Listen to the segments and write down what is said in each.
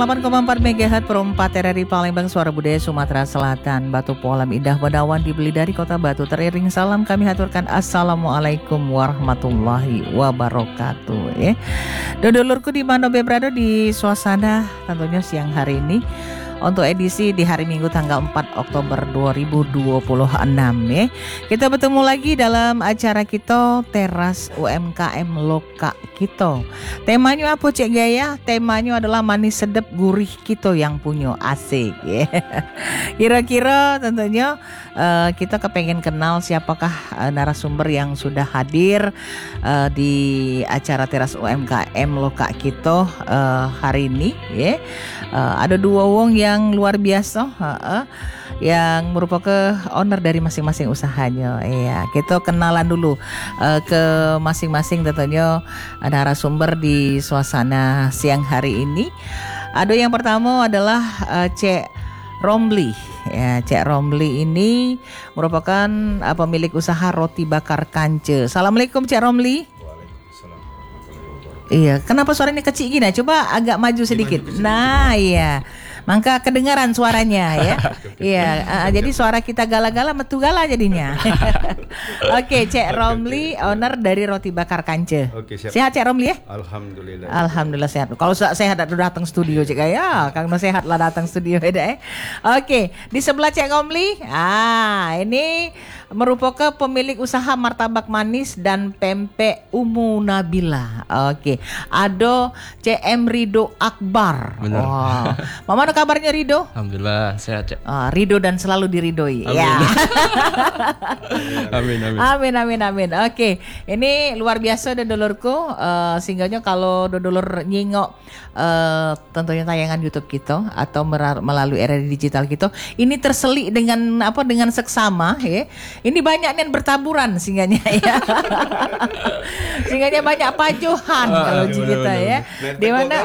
8,4 MHz Perempat RRI Palembang, Suara Budaya Sumatera Selatan. Batu Polam Indah Badawan dibeli dari Kota Batu. Teriring salam kami haturkan Assalamualaikum warahmatullahi wabarakatuh. Dodolurku di mana berada di suasana tentunya siang hari ini untuk edisi di hari Minggu tanggal 4 Oktober 2026 ya. Kita bertemu lagi dalam acara kita Teras UMKM Loka kita. Temanya apa Cek Gaya? Temanya adalah manis sedap gurih kita yang punya, asik ya. Kira-kira tentunya kita kepengen kenal siapakah narasumber yang sudah hadir di acara Teras UMKM Loka kita hari ini ya. Ada dua wong yang luar biasa yang merupakan owner dari masing-masing usahanya. Iya, kita kenalan dulu ke masing-masing tentunya narasumber di suasana siang hari ini. Ada yang pertama adalah Cek Romli. Ya, Cek Romli ini merupakan pemilik usaha roti bakar Kance. Assalamualaikum Cek Romli. Iya, kenapa suaranya kecil gini? Coba agak maju sedikit. Nah, iya. Maka kedengaran suaranya ya. Iya, jadi suara kita gala-gala metu gala jadinya. Oke, Cek Romli, owner dari Roti Bakar Kance. Oke, siap. Sehat Cek Romli ya? Alhamdulillah. Alhamdulillah sehat. Kalau sehat datang studio Cek ya, Kang sehat lah datang studio ya. Oke, di sebelah Cek Romli, ini merupakan pemilik usaha martabak manis dan pempek Umu Nabila. Oke, ada CM Rido Akbar. Benar. Wow. Mama ada kabarnya Rido? Alhamdulillah sehat Cek. Rido dan selalu diridoi. Amin. Ya. Amin. Oke, ini luar biasa dodolorku. Singgahnya kalau dodolor nyingok tentunya tayangan YouTube kita atau melalui RRI digital kita, ini terselik dengan dengan seksama ya. Ini banyak yang bertaburan singgahnya ya. Singgahnya banyak pajohan kalau kita ya. Di mana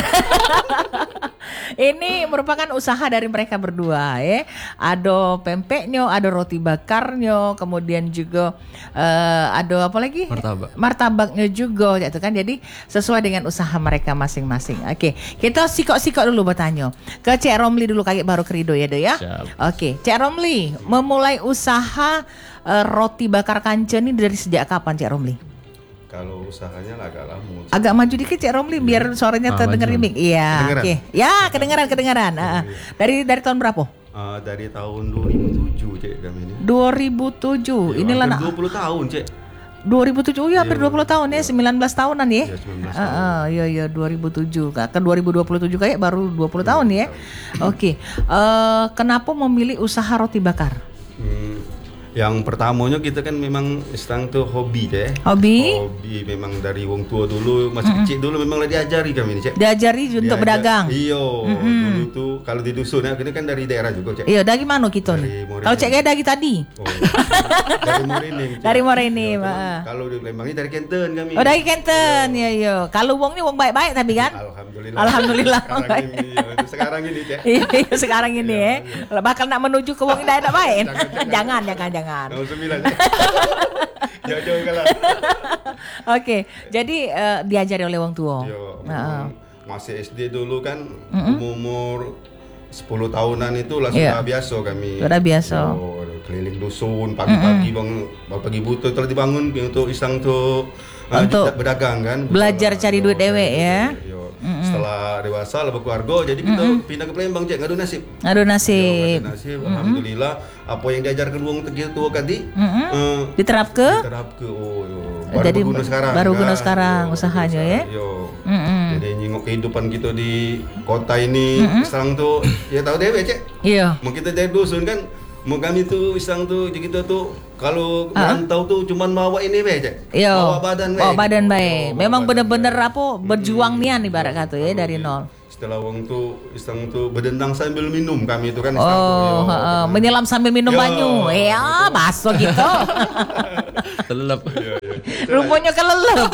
ini merupakan usaha dari mereka berdua ya. Ada pempeknya, ada roti bakarnya, kemudian juga ada apa lagi? Martabaknya juga gitu kan. Jadi sesuai dengan usaha mereka masing-masing. Oke, kita sikok-sikok dulu bertanya. Ke Cek Romli dulu kayak baru ke Rido ya, Do ya. Oke, Cek Romli memulai usaha roti bakar Kance ini dari sejak kapan Cek Romli? Kalau usahanya lah agak lama. Agak maju dikit Cek Romli biar suaranya terdengar di mic. Iya, oke. Ya, kedengaran. Dari tahun berapa? Dari tahun 2007 Cek kami ini. 2007. Inilah 20 tahun Cek. 2007 ya hampir 20 tahun ya, 19 tahunan ya. Iya, 19 tahun. Iya 2007. Kan 2027 kayak baru 20 tahun ya. Oke. Kenapa memilih usaha roti bakar? Yang pertamanya kita kan memang istang tuh hobi deh. Hobi memang dari wong tua dulu masih kecil dulu memang lah diajari kami nih Cek. Diajari untuk berdagang. Iyo, dulu tuh kalau di dusun ya, kita kan dari daerah juga Cek. Iya, dari mana kita nih? Kalau Cek kayak dari tadi. Dari Morenim. Dari Morenim. Kalau di Lembang ini dari Kenten kami. Oh, dari Kenten. Iya. Kalau wong ini wong baik-baik tapi kan? Alhamdulillah. Sekarang ini Cek. Iya, sekarang ini ya. Bakal nak menuju ke wong ini tidak baik. Jangan. Nomor 9. Jauh-jauh kalah. Oke, jadi diajari oleh wong tua. Masih SD dulu kan, umur 10 tahunan itu lah sudah biasa kami. Sudah biasa. Keliling dusun pagi-pagi pagi buta telah dibangun untuk isang tuh untuk berdagang kan. Belajar cari duit dewe ya. Setelah dewasa lah berkeluarga, jadi kita pindah ke Palembang Cek, ngadu nasib. Alhamdulillah apa yang diajarkan wong tua tadi diterap ke. Jadi baru guna sekarang usahanya ya. Jadi nyingok kehidupan kita di kota ini sekarang tuh ya tahu dewe Cek. Iya. Mau kita dari dusun kan, mau kami tuh isang tuh kita tuh kalau merantau tuh cuman bawa ini Cek. Bawa badan baik. Memang benar-benar berjuang nian ibarat kata ya dari nol. Setelah wong tuh iseng tuh berdendang sambil minum kami itu kan menyelam sambil minum banyu. Ya, baso gitu. Kelelep. Rupanya kelelep.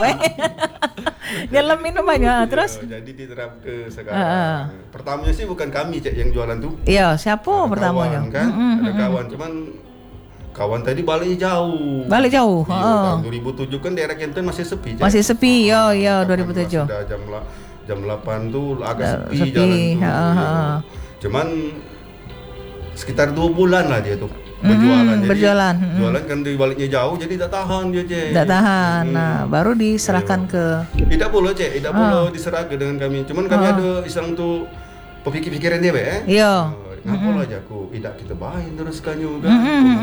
Nyelam minum banyu terus. Jadi diterap ke sekarang. Pertamanya sih bukan kami Cek yang jualan tuh. Iya, siapa pertamanya? Kan? Ada kawan cuman kawan tadi balik jauh. Iya, tahun 2007 kan daerah Kenten masih sepi. Masih sepi, 2007. Sudah jam jam 8 tuh agak sepi jalan tuh. Cuman sekitar 2 bulan lah dia tuh berjualan. Jualan kan di baliknya jauh jadi tak tahan dia, Cek. Tak tahan. Nah, baru diserahkan ke tidak boleh, Cek. Tidak boleh diserahkan dengan kami. Cuman kami ada iseng tuh pemikir-pikiran dia, Iya. Ngapa aja aku tidak kita bahin terus kanyu kan.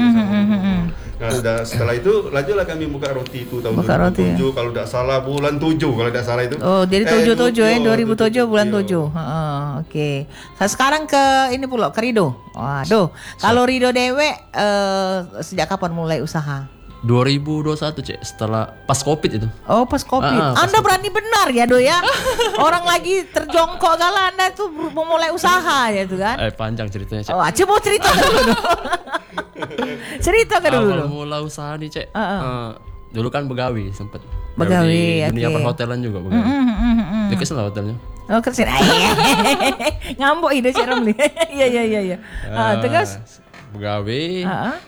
Nah, setelah itu lanjutlah kami buka roti itu tahun 2007 kalau tidak salah bulan 7 kalau tidak salah itu. Oh, jadi 2007 bulan 7. Oke. Nah, sekarang ke ini pula ke Rido. Waduh, kalau Rido dewe sejak kapan mulai usaha? 2021 Cek, setelah pas Covid itu. Oh, pas Covid. Anda berani benar ya, Do ya. Orang lagi terjongkok gala Anda tuh memulai usaha ya tuh kan. Panjang ceritanya, Cek. Oh, coba cerita dulu. Cerita ke dulu. Awal mula usaha nih, Cek. Dulu kan begawi sempet. Begawi, dunia perhotelan juga begawi. Dia kesel lah hotelnya. Oh, kesel. Ngambok ide Cek Romli. Iya. Terus begawi.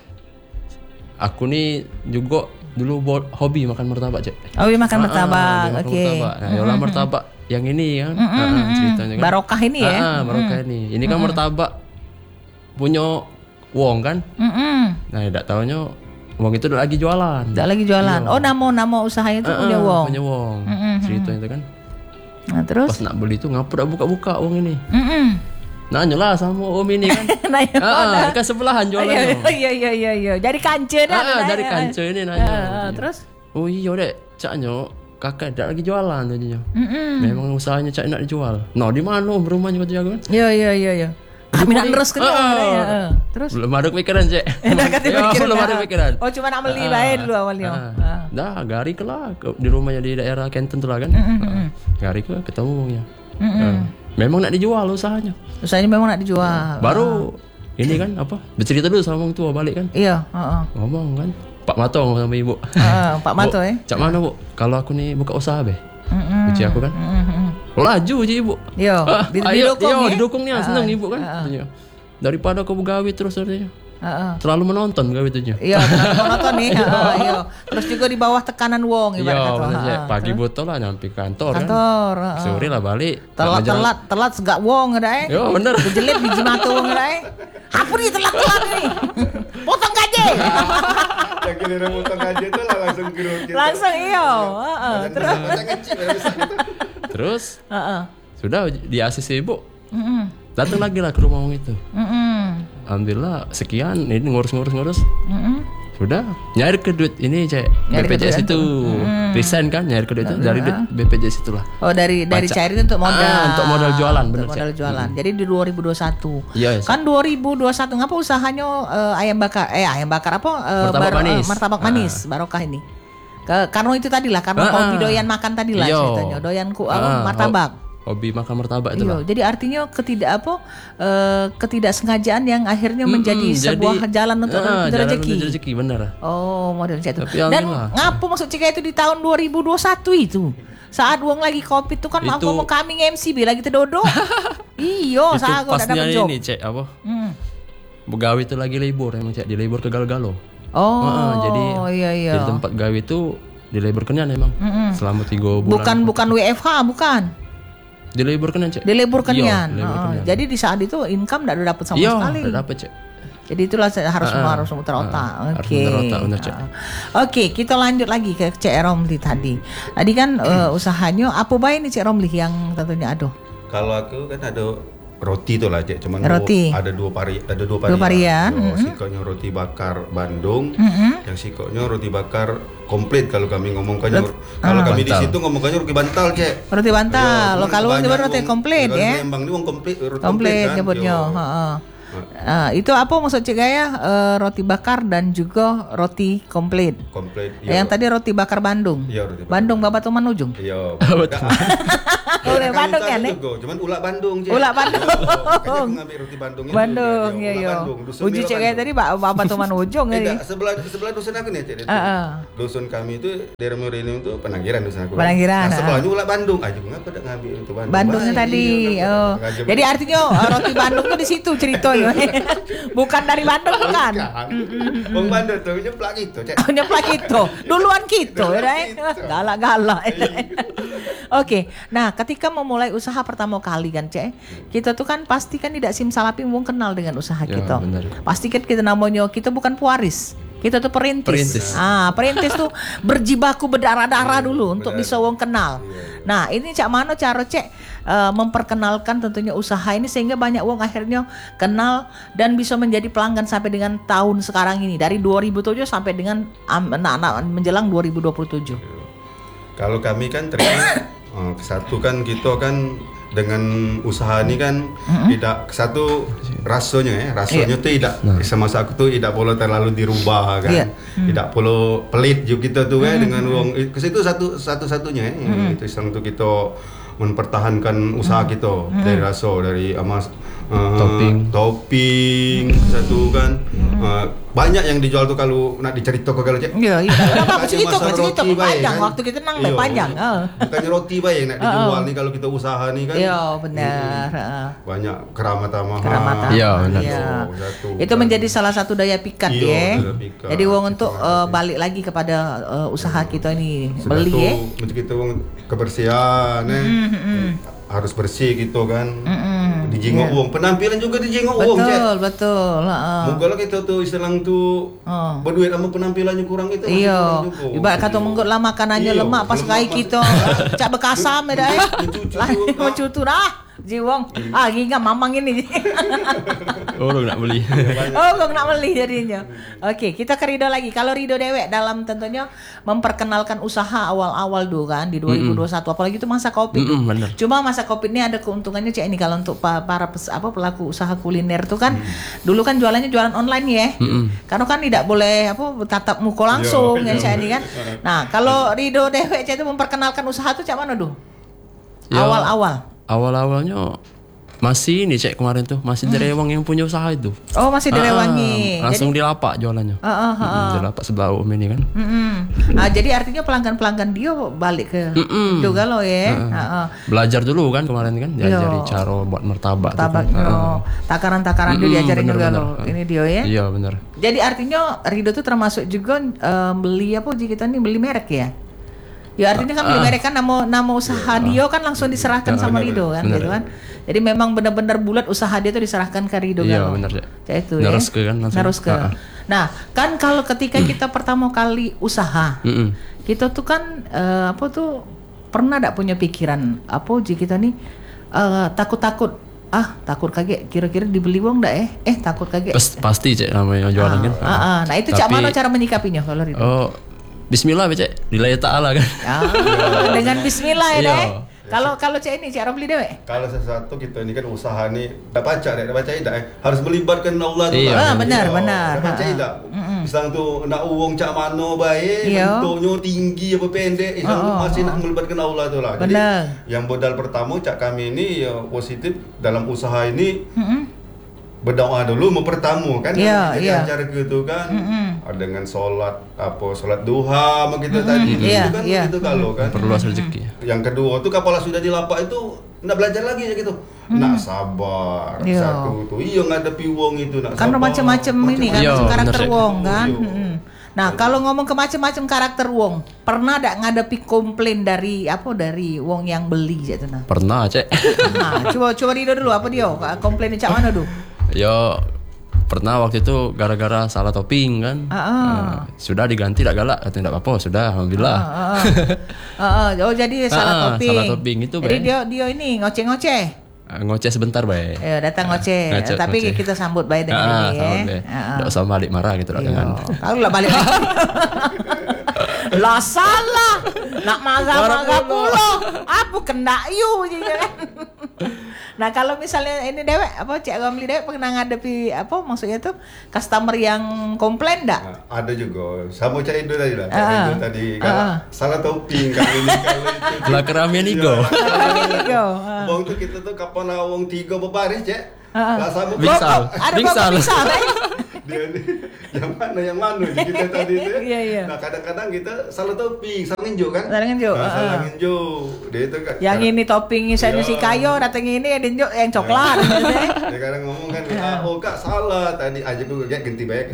Aku nih juga dulu hobi makan martabak, Cek. Hobi makan martabak. Oke. Nah, yolah martabak yang ini kan. Ceritanya kan. Barokah ini ya. Barokah ini. Ini kan martabak punya Wong kan. Nah, tidak tahunya Wong itu udah lagi jualan. Oh, nama usahanya itu punya Wong. Punya Wong. Ceritanya itu kan. Nah, terus pas nak beli itu ngapa udah buka-buka Wong ini. Nanya lah sama Om ini kan. Dekat sebelahan jualannya. Iya. Dari Kance dah. Dari Kance ini nanya. Terus? Oh iya dek, caknya kakak tidak lagi jualan tadinya. Memang usahanya cak nak dijual. Nah di mana rumahnya kata jago kan? Iya. Kami nak terus kerja ya. Terus? Belum ada pikiran, Cek. Belum ada pikiran. Oh cuma nak beli baik dulu awalnya. Dah gari ke lah di rumahnya di daerah Kenten tuh lah kan. Gari ke ketemu ya. Memang nak dijual usahanya. Usahanya memang nak dijual. Baru ini kan apa? Bercerita dulu sama orang tua balik kan? Iya, ngomong kan. Pak Matong sama ibu. Pak Mato Cak mana, Bu? Kalau aku nih buka usaha, Be. Uji aku kan. Laju je ibu. Iya, didukung nih, senang ibu kan. Daripada kau begawi terus artinya. Terlalu menonton gawe itunya. Iya, terlalu menonton nih. Iya. Terus juga di bawah tekanan Wong ibarat kata. Iya, pagi botol lah nyampe kantor kan. Sore lah balik. Telat segak Wong ada Yo, bener. Kejelit biji mata Wong ada Apa nih telat nih? Potong gaji. Yang kira potong gaji itu lah langsung gerut gitu. Langsung iya. Terus sudah di ACC ibu. Datang lagi lah ke rumah Wong itu. Alhamdulillah sekian ini ngurus. Sudah nyari ke duit ini Cek BPJS itu. Resign kan nyari ke duit itu dari BPJS itulah. Oh dari cair itu untuk modal. Untuk modal jualan benar. Modal jualan. Jadi di 2021. Iya, kan 2021 ngapa usahanya ayam bakar apa martabak manis Barokah ini. Karena itu tadi lah karena hobi doyan makan tadi lah ceritanya. Doyan martabak. Hobi makan martabak itu lah. Jadi artinya ketidaksengajaan yang akhirnya menjadi sebuah jalan untuk rezeki. Benar. Oh, model itu. Dan ngapa maksud Cika itu di tahun 2021 itu? Saat Wong lagi Covid itu kan mau kami MC lagi terdodo. Iya, saya udah dapat job. Ini Cek apa? Begawi itu lagi libur emang Cek, di libur ke Galo-Galo. Oh, jadi iya. Di tempat gawe itu diliburkan emang selama 3 bulan. Bukan WFH, bukan. Diliburkan Cek. Diliburkan. Jadi di saat itu income enggak dapat sama sekali. Enggak dapat Cek. Jadi itulah harus muter otak. Oke. Oke, kita lanjut lagi ke Cek Romli tadi. Tadi kan usahanya apa baik nih Cek Romli yang tentunya Kalau aku kan ada roti tuh lah Cek, cuman ada dua varian. Sikoknya roti bakar Bandung, yang sikoknya roti bakar komplit kalau kami ngomongkannya. Kalau kami di situ ngomongkannya roti bantal Cek. Roti bantal. Kalau lu nyebut roti komplit ya. Lembang ini wong komplit, roti komplit kan nyebutnya. Itu apa maksud Cik Gaya? Roti bakar dan juga roti komplit. Yang tadi roti bakar Bandung. Iya, roti bakar. Bandung Bapak Tuman Ujung. Iya. Oleh Bandung ya nih. Cuman ulak Bandung Cik. Ulak Bandung. Ngambil roti Bandung. Bandung iya. Uji Cik Gaya tadi Bapak Tuman Ujung ya. Sebelah dusun aku nih Cik. Dusun kami itu daerah Merino itu Penanggiran dusun aku. Penanggiran. Sebelahnya ulak Bandung. Aja ngapa enggak ngambil itu Bandung. Bandungnya tadi. Jadi artinya roti Bandung tuh di situ ceritanya. Bukan dari Bandung bukan. Wong Bandung tuh nyeplak itu, Cek. Nyeplak itu. Duluan gitu ya, Galak-galak. Oke. Nah, ketika memulai usaha pertama kali kan, Cek, kita tuh kan pasti kan tidak simsalabim wong kenal dengan usaha kita. Benar. Pasti kan kita namanya kita bukan pewaris. Kita tuh perintis. Perintis tuh berjibaku berdarah-darah dulu untuk bisa wong kenal. Nah, ini Cak Mano cara Cek memperkenalkan tentunya usaha ini sehingga banyak wong akhirnya kenal dan bisa menjadi pelanggan sampai dengan tahun sekarang ini dari 2007 sampai dengan menjelang 2027. Kalau kami kan satu kan kita kan dengan usaha ini kan tidak satu rasanya tuh tidak semasa aku tuh tidak perlu terlalu dirubah kan, tidak perlu pelit juga kita tuh dengan uang ke situ satu-satunya itu iseng tuh kita mempertahankan usaha kita dari rasa dari topping satu kan banyak yang dijual tuh kalau nak diceritakan kalau Cek. Iya. Kenapa cerita panjang waktu kita nang panjang. Bukannya roti bae yang nak dijual nih kalau kita usaha nih kan. Iya, benar. Banyak keramat mahal. Iya, benar. Itu menjadi salah satu daya pikat ya. Jadi wong untuk balik lagi kepada usaha kita ini beli ya. Kita wong kebersihan harus bersih gitu kan. Dijengok uang, penampilan juga dijengok uang. Betul. Mungkin kita tuh istilah tuh berduit sama penampilannya kurang itu. Iya. Ibarat kata menggut lah makanannya lemak pas kayak kita cak bekasam ya dah. Mencutu dah. Jiwong, gini mamang ini. Orang nak beli. Orang nak beli jadinya. Oke, kita ke Rido lagi. Kalau Rido dewek dalam tentunya memperkenalkan usaha awal-awal dulu kan di 2021, apalagi itu masa Covid. Cuma masa Covid ini ada keuntungannya Cek ini kalau untuk para pelaku usaha kuliner tuh kan dulu kan jualannya jualan online ya. Karena kan tidak boleh tatap muka langsung ya Cek ini kan. Nah, kalau Rido dewek Cek itu memperkenalkan usaha tuh Cak mana dulu? Awal-awalnya masih ini Cek kemarin tuh masih Derewang yang punya usaha itu. Oh, masih Derewangi. Langsung di lapak jualannya. Di lapak sebelah Om ini kan. Jadi artinya pelanggan-pelanggan dia balik ke juga lo ya. Belajar dulu kan kemarin kan diajari cara buat martabak. Takaran-takaran dia diajarin juga lo. Ini dia ya. Iya benar. Jadi artinya Rido tuh termasuk juga beli kita nih beli merek ya. Ya artinya kan beli merek kan nama usaha dia kan langsung diserahkan sama Rido kan gitu kan. Jadi memang benar-benar bulat usaha dia tuh diserahkan ke Rido kan. Iya benar ya. Itu Naruske kan langsung. Naruske. Nah, kan kalau ketika kita pertama kali usaha, kita tuh kan pernah enggak punya pikiran jika kita nih takut-takut takut kaget kira-kira dibeli wong enggak takut kaget. Pasti Cek namanya jualan kan. Nah, itu Cak Mano cara menyikapinya kalau Rido? Bismillah Cek, nilai ta'ala kan. Dengan bismillah ya deh. Kalau Cek ini Cak Ramli dewe. Kalau sesuatu kita ini kan usaha nih, baca tidak harus melibatkan Allah dulu. Iya, benar. Baca tidak. Misalnya tuh nak uang Cak Mano baik, bentuknya tinggi apa pendek, masih nak melibatkan Allah tuh lah. Jadi yang modal pertama Cak kami ini ya positif dalam usaha ini. Berdoa dulu pertama kan jadi acara gitu kan dengan sholat duha begitu tadi kan gitu kalau kan perlu rezeki. Yang kedua tuh kapal sudah di lapak itu nak belajar lagi ya gitu nak sabar satu tuh ngadepi wong itu nak kan sabar macam-macam ini kan karakter wong kan. Nah kalau ngomong ke macam-macam karakter wong pernah ada ngadepi komplain dari wong yang beli gitu nah? Pernah Cek. Nah coba Rido dulu apa dia komplainnya Cak mana dulu? Yo pernah waktu itu gara-gara salah topping kan. Sudah diganti tidak galak katanya tidak apa-apa sudah alhamdulillah. Jadi salah topping itu jadi dia ini ngoceh sebentar baik. Ya datang ngoceh tapi kita sambut baik dengan ini ya. Tidak usah balik marah gitu dengan. Kalau lah balik lah salah nak marah pula apa kena you kan. Nah kalau misalnya ini dewek Cak Ramli dewek pernah ngadepi maksudnya tuh customer yang komplain enggak? Ada juga sama Cak Indo tadi lah. Cak Indo tadi kan salah topping kalau itu. Lah keramian igo. Wong tuh kita tuh kapan wong 3 berbaris Cak. Lah sama bisa. Dia yang mana kita tadi itu. Iya. Nah kadang-kadang kita salah topping, salah nginjo kan? Salah nginjo. Dia itu kan. Yang ini topping misalnya si kayo datang ini dinjo yang coklat gitu deh. Dia kadang ngomong kan, Kak salah tadi aja gue ganti baik.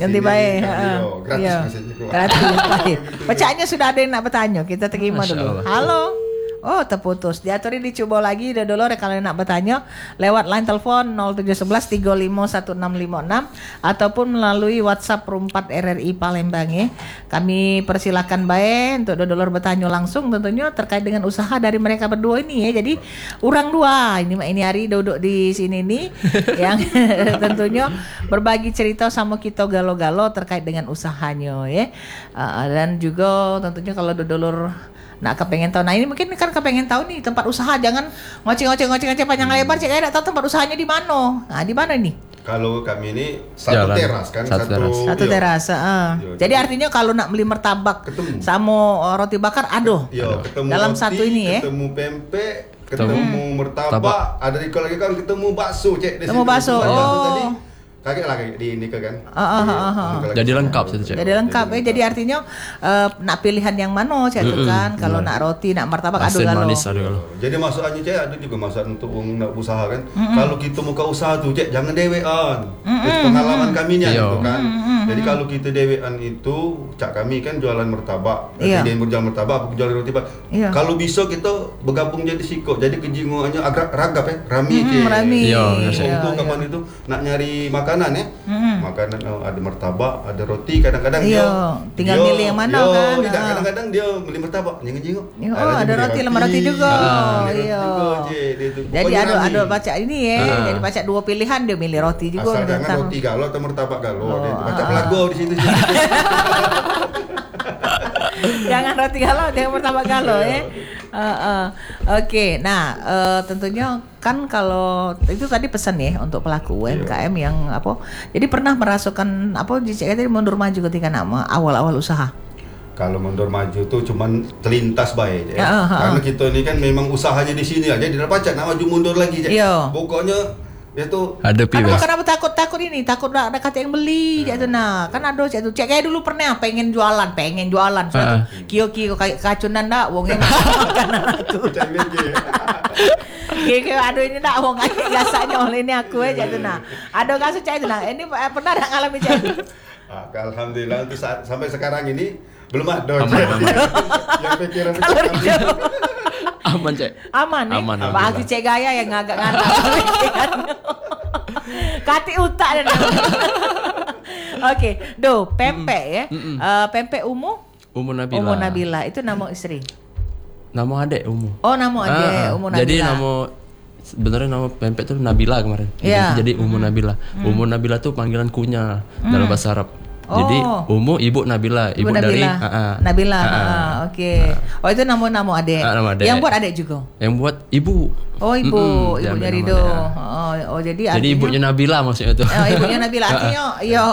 Gratis. Pecahnya sudah ada yang nak bertanya, kita terima dulu. Halo. Oh, terputus. Diaturin dicoba lagi dulu kalau nak bertanya lewat line telepon 0711 351656 ataupun melalui WhatsApp Room 4 RRI Palembang ya. Kami persilakan baik untuk dulur bertanya langsung tentunya terkait dengan usaha dari mereka berdua ini ya. Jadi orang dua ini hari duduk di sini nih yang tentunya berbagi cerita sama kita galo-galo terkait dengan usahanya ya. Dan juga tentunya kalau dulur nak kepengen tahu, nah ini mungkin kan kepengen tahu nih tempat usaha, jangan ngoceh panjang lebar, cek kayak tahu tempat usahanya di mana. Nah di mana nih? Kalau kami ini satu teras kan, satu teras. Jadi artinya kalau nak beli martabak sama roti bakar, ketemu dalam roti, satu ini ya. Ketemu pempek, ketemu martabak, ada di lagi kan ketemu bakso, cek. Ketemu bakso. Tadi kaget lah kayak di ini kan. Jadi lengkap sih, Cek. Jadi lengkap ya. Jadi artinya nak pilihan yang mana Cek itu kan. Kalau nak roti, nak martabak asin manis ada kalau. Jadi maksudnya Cek ada juga maksud untuk nak usaha kan. Kalau kita muka usaha tuh Cek jangan dewean. Itu pengalaman kami nya gitu kan. Jadi kalau kita dewean itu Cak kami kan jualan martabak. Dia berjualan martabak, aku jualan roti bak. Kalau bisa kita bergabung jadi siko. Jadi kejinguannya agak ragap ya, rami Cek. Rami. Itu kapan itu nak nyari makanan ya, makanan ada martabak, ada roti, kadang-kadang dia tinggal milih yang mana kan. Kadang-kadang dia beli martabak, jenguk. Ada roti, lemah roti juga. Jadi ada baca ini ya, jadi baca dua pilihan dia milih roti juga. Asal jangan roti galo atau martabak galo, baca pelago di situ. Jangan roti galo, jangan martabak galo ya. Oke, nah tentunya kan kalau itu tadi pesan ya untuk pelaku UMKM yang apa? Jadi pernah merasakan apa? Jadi mundur maju ketika nama awal-awal usaha. Kalau mundur maju tuh cuman terlintas baik ya. Karena kita ini kan memang usahanya di sini aja, di pacak nak maju mundur lagi aja. Pokoknya itu ada kenapa takut ini takut ada kata yang beli gitu nah kan ada itu cek kayak dulu pernah pengen jualan suatu kio kayak kacunan dak wongnya makanan aku kayak aduh ini dak wong kayak biasanya oleh ini aku aja gitu nah ada kasus cek itu nah ini pernah ada ngalami cek alhamdulillah untuk sampai sekarang ini belum ada yang pikiran aman Cek. Aman nih. Pasti Cek gaya yang agak ngantap. Kati utak dan. Oke, pempek ya. Pempek Umu Nabila itu nama istri. Nama adek Umu. Oh, nama adek Umu Nabila. Jadi sebenarnya nama pempek itu Nabila kemarin. Jadi Umu Nabila. Umu Nabila tuh panggilan kunya dalam bahasa Arab. Jadi Umu ibu Nabila, ibu dari Nabila. Oke. Oh itu nama adek. Yang buat adek juga. Yang buat ibu. Oh ibu, ibunya Rido. Oh jadi ibunya Nabila maksudnya itu. Oh ibunya Nabila artinya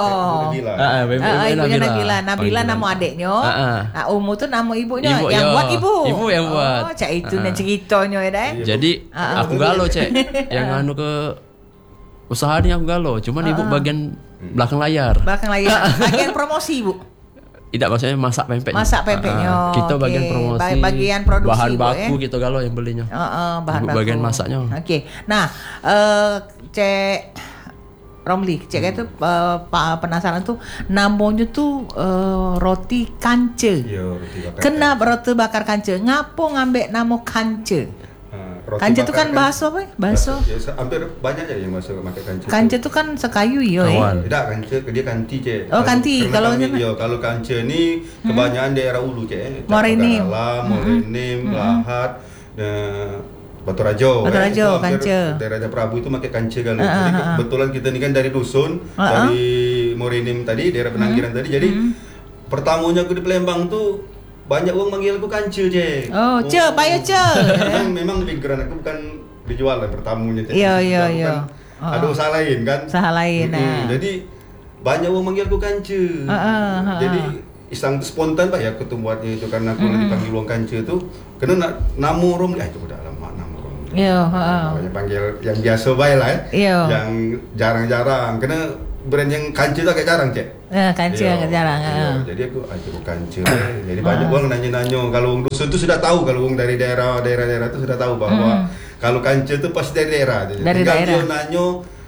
ibunya Nabila. Nabila nama adeknya. Nah Umu tuh nama ibunya. Yang buat ibu. Ibu yang buat. Oh cak itu dan ceritanya ya deh. Jadi aku galau Cek. Yang anu ke usaha ini aku galau. Cuman ibu bagian belakang layar. Bagian promosi Bu. Tidak maksudnya masak pempeknya. Kita bagian promosi. Bagian produksi bahan baku gitu kalau yang belinya. Bahan baku. Bagian masaknya. Oke. Nah, Cek Romli, Cek itu penasaran tuh namanya tuh roti kance. Kenapa roti bakar kance? Ngapo ngambek nama kance? Kance itu kan bakso apa? Bakso. Ya, hampir banyak aja yang masuk pakai kance. Kance itu kan sekayu ya. Tidak kance, dia kanti Cek. Oh kanti. Kalau kance ini kebanyakan daerah Ulu Cek. Morenim, Lahat, Batu Rajo, kance. Daerah Prabu itu pakai kance kalau. Jadi kebetulan kita ini kan dari dusun, dari Morenim tadi, daerah Penangkiran tadi. Jadi pertamanya aku di Palembang tuh banyak orang manggil aku kance Cek. Bayar Memang pikiran aku bukan dijualan pertamunya Cek. Iya. Ada usaha lain kan? Jadi banyak orang manggil aku kance. Jadi iseng spontan Pak ya aku tuh buatnya itu karena aku lagi panggil orang kance itu karena namu Romli itu udah lama namu Romli. Banyak panggil yang biasa baik lah ya. Yang jarang-jarang karena brand yang kance itu agak jarang Cek. Kance agak jarang. Jadi aku kance. Jadi banyak orang nanya-nanya kalau orang dusun itu sudah tahu kalau orang dari daerah itu sudah tahu bahwa kalau kance itu pasti dari daerah. Jadi tinggal dia nanya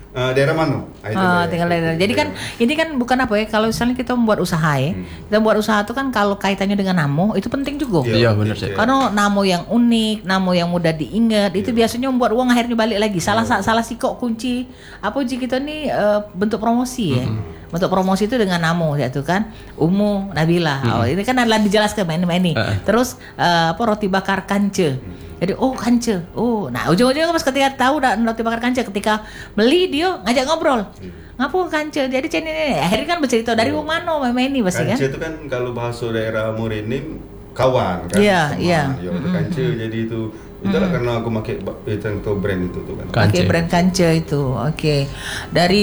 daerah mana? Tinggal daerah. Jadi kan ini kan bukan apa ya, kalau misalnya kita membuat usaha ya, kita membuat usaha itu kan kalau kaitannya dengan namo itu penting juga. Iya benar sih. Karena namo yang unik, namo yang mudah diingat itu biasanya membuat uang akhirnya balik lagi. Salah sikok kunci apa uji kita nih bentuk promosi ya. Bentuk promosi itu dengan namo ya tuh kan. Umu Nabila. Ini kan adalah dijelaskan ini. Terus roti bakar kance. Jadi kance. Nah ujung-ujungnya pas ketika tahu roti bakar kance, ketika beli dia ngajak ngobrol. Ngapu kance. Jadi ini akhirnya kan bercerita dari mana memang ini pasti kan. Kance itu kan kalau bahasa daerah Murinim kawan kan. Iya. Kance jadi itu itulah karena aku pakai itu brand itu tuh kan. Pakai brand Kance itu. Oke. Dari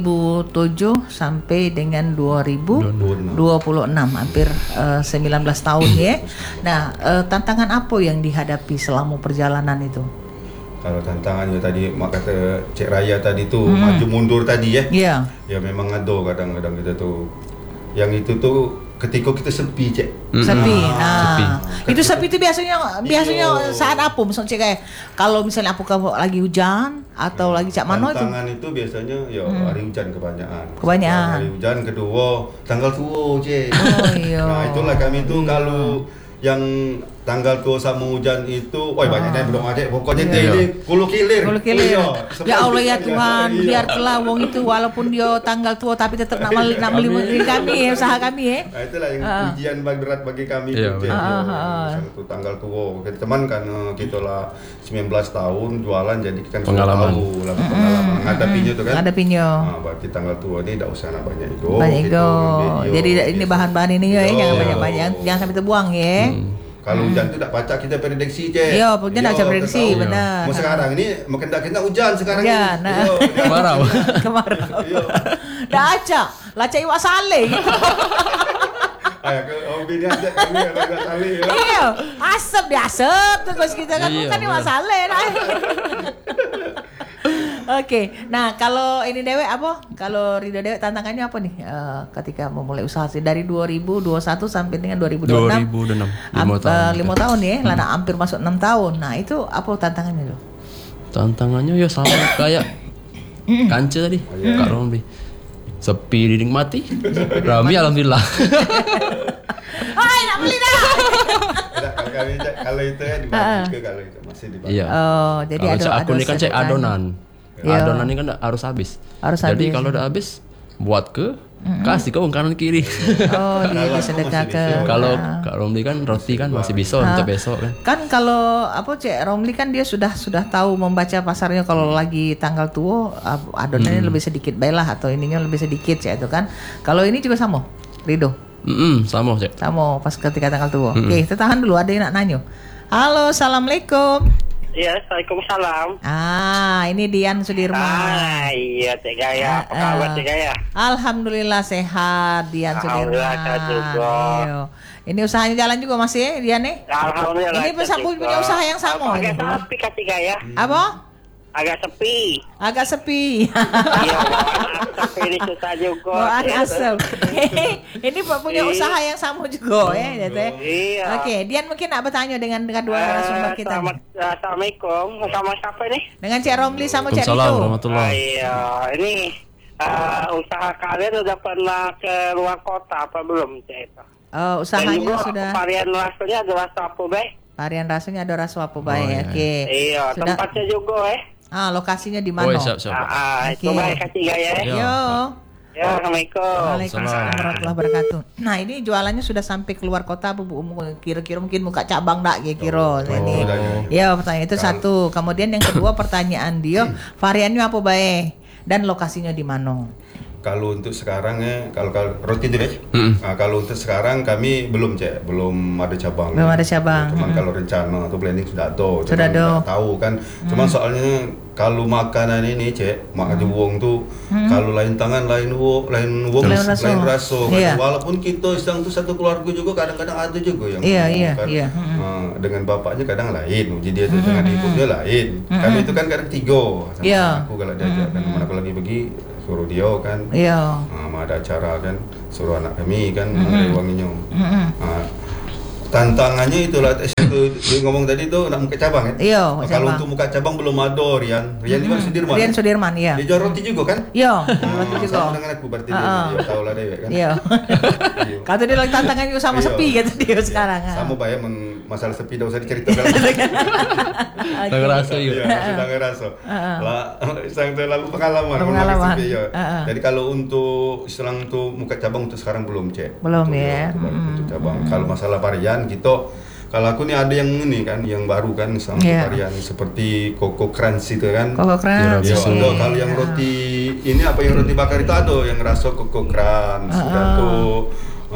2007 sampai dengan 2026 hampir 19 tahun ya. Nah, tantangan apa yang dihadapi selama perjalanan itu? Kalau tantangannya tadi kata Cik Raya tadi tuh maju mundur tadi ya. Iya. Ya memang ada kadang-kadang kita tuh yang itu tuh ketika kita sepi, Cek. Sepi. Sepi. Itu sepi itu biasanya saat apa? Misalnya Cek kayak kalau misalnya aku lagi hujan atau lagi cak mano itu. Tantangan itu biasanya hari hujan kebanyakan. Kebanyakan. Hari hujan kedua tanggal tua, Cek. Iya. Nah, itulah kami tuh kalau yang tanggal tua sama hujan itu, banyaknya belum ada. Pokoknya ini kulu kilir. Ya Allah ya Tuhan, biarlah wong itu walaupun dia tanggal tua tapi tetap nak melindungi kami ya, usaha kami ya. Nah, itulah yang ujian berat bagi kami. Satu tanggal tua. Kita teman kan kita lah 19 tahun jualan, jadi kan pengalaman. Pengalaman ngadapinya tuh kan. Ngadapinya. Nah, berarti tanggal tua ini tidak usah banyak ego. Jadi ini bahan-bahan ini ya, jangan banyak-banyak, jangan sampai terbuang ya. Kalau hujan itu tidak pacak, kita prediksi, Cek. Iya, hujan tidak bisa prediksi, benar. Mau sekarang ini makin kita hujan sekarang ini. Kemarau. Iya. Dah acak, laca iwak sale. Ayo ke hobi ni ajak kami iwak sale. Iya, asap terus kita kan bukan iwak sale. Oke, nah kalau ini Dewek apa? Kalau Ridho Dewek tantangannya apa nih ketika memulai usaha sih dari 2021 sampai dengan 2026? 5 tahun ya, lana hampir masuk 6 tahun. Nah itu apa tantangannya tuh? Tantangannya ya sama kayak Kance tadi, Kak Romli. Sepi dinikmati, Rami alhamdulillah. Hai, nak beli dah. Kalau itu ya dibagi kalau itu masih dibagi. Iya. Jadi aku ini kan cek adonan. Adonan ini kan harus habis. Jadi kalau udah habis buat kasih ke kanan kiri. Dia sedekah ke. Kalau Kak Romli kan roti kan masih bisa untuk besok kan. Kan kalau Cek Romli kan dia sudah tahu membaca pasarnya, kalau lagi tanggal tua adonannya lebih sedikit baiklah atau ininya lebih sedikit Cek itu kan. Kalau ini juga sama, Ridho. Sama Cek. Sama pas ketika tanggal tua. Oke, kita tahan dulu, ada yang nak nanya. Halo, assalamualaikum. Ya, Waalaikumsalam. Ini Dian Sudirman. Iya, Cek Gaya. Apa kabar, Cek Gaya? Alhamdulillah sehat, Dian Sudirman. Alhamdulillah. Ini usahanya jalan juga masih ya, Dian nih? Alhamdulillah. Ini punya usaha yang sama. Agak sepi, Cek Gaya. Apa? Agak sepi. Iya, tapi ini susah juga. Asal. Ini punya usaha yang sama juga ya, Iya. Oke, Dian mungkin nak bertanya dengan dua narasumber kita. Assalamualaikum. Sama siapa nih? Dengan Cik Romli sama Cik Ridho. Assalamualaikum warahmatullahi. Iya, ini usaha kalian udah pernah ke luar kota apa belum, Cik? Usahanya sudah. Varian rasanya ada rasa apa, Bay? Varian rasanya ada rasa apa, Bay? Oke. Iya, tempatnya juga, lokasinya di mana? Siap. Coba kasih gaya. Yo. Ya, Assalamualaikum. Waalaikumsalam warahmatullahi wabarakatuh. Nah, ini jualannya sudah sampai keluar kota, Bu. Kira-kira mungkin muka cabang enggak kira-kira. Ini. Ya, pertanyaan itu satu. Kemudian yang kedua pertanyaan dia, variannya apa, Bay? Dan lokasinya di mana? Kalau untuk sekarang kalau roti itu kalau untuk sekarang kami belum ada cabang. Belum ada cabang. Cuman kalau rencana atau planning sudah ada. Sudah ada. Tahu kan. Cuman soalnya kalau makanan ini makan wong tuh kalau lain tangan lain rasa. Iya. Walaupun kita sedang tuh satu keluarga juga kadang-kadang ada juga yang iya. dengan bapaknya kadang lain, jadi dia dengan ibunya lain. Kami itu kan kadang 3 sama aku kalau diajak kan mana aku lagi pergi suruh dia kan. Iya. Ada acara kan suruh anak kami kan wanginya. Tantangannya itulah Dia ngomong tadi tuh nak muka cabang kan? Iya, Kalau untuk muka cabang belum ada Rian di mana Sudirman. Rian Sudirman, iya. Dia jual roti juga kan? Iya, roti juga. Sama dengan aku berarti dia tahu lah deh kan? Iya. Kata dia lagi tantangan juga sama sepi gitu dia sekarang. Sama bayar masalah sepi dah usah diceritakan. Tak ngerasa yuk. Sudah ngerasa. Lah, sang terlalu pengalaman. Sepi, ya. Jadi kalau untuk Islam tuh muka cabang untuk sekarang belum cek. Belum ya. Untuk cabang. Kalau masalah varian kita, kalau aku nih ada yang ini kan, yang baru kan, sama varian seperti Coco Crunch itu kan. Coco Crunch. Ya, ada. Kalau yang roti ini apa yang roti bakar itu ada yang rasa Coco Crunch, sudah tuh.